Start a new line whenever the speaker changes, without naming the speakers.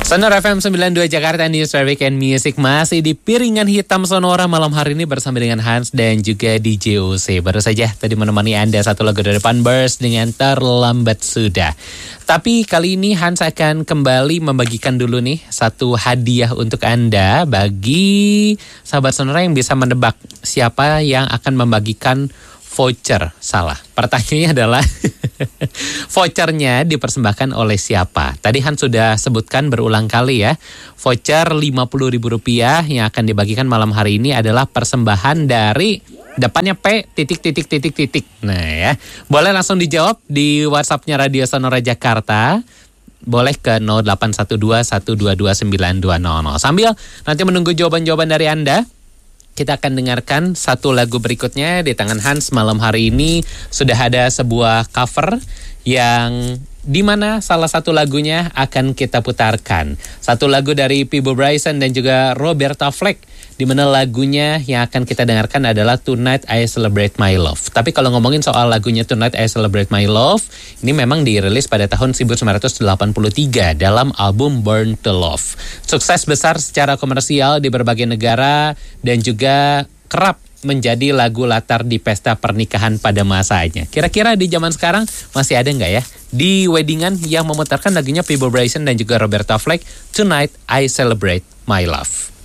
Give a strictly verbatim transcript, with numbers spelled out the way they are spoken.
Sonora F M sembilan puluh dua Jakarta, News Weekend Music masih di piringan hitam Sonora malam hari ini bersama dengan Hans dan juga D J O C. Baru saja tadi menemani Anda satu lagu dari Funburst dengan Terlambat Sudah. Tapi kali ini Hans akan kembali membagikan dulu nih satu hadiah untuk Anda bagi sahabat Sonora yang bisa menebak siapa yang akan membagikan voucher. Salah. Pertanyaannya adalah vouchernya dipersembahkan oleh siapa? Tadi Han sudah sebutkan berulang kali ya. Voucher lima puluh ribu rupiah yang akan dibagikan malam hari ini adalah persembahan dari depannya P titik titik titik titik. Nah ya, boleh langsung dijawab di WhatsApp-nya Radio Sonora Jakarta. Boleh ke nol delapan satu dua satu dua dua sembilan dua nol nol. Sambil nanti menunggu jawaban-jawaban dari Anda, kita akan dengarkan satu lagu berikutnya. Di tangan Hans malam hari ini sudah ada sebuah cover yang dimana salah satu lagunya akan kita putarkan. Satu lagu dari Peabo Bryson dan juga Roberta Flack, di mana lagunya yang akan kita dengarkan adalah Tonight I Celebrate My Love. Tapi kalau ngomongin soal lagunya Tonight I Celebrate My Love, ini memang dirilis pada tahun seribu sembilan ratus delapan puluh tiga dalam album Born to Love. Sukses besar secara komersial di berbagai negara dan juga kerap menjadi lagu latar di pesta pernikahan pada masanya. Kira-kira di zaman sekarang masih ada nggak ya di weddingan yang memutarkan lagunya Peabo Bryson dan juga Roberta Flack, Tonight I Celebrate My Love.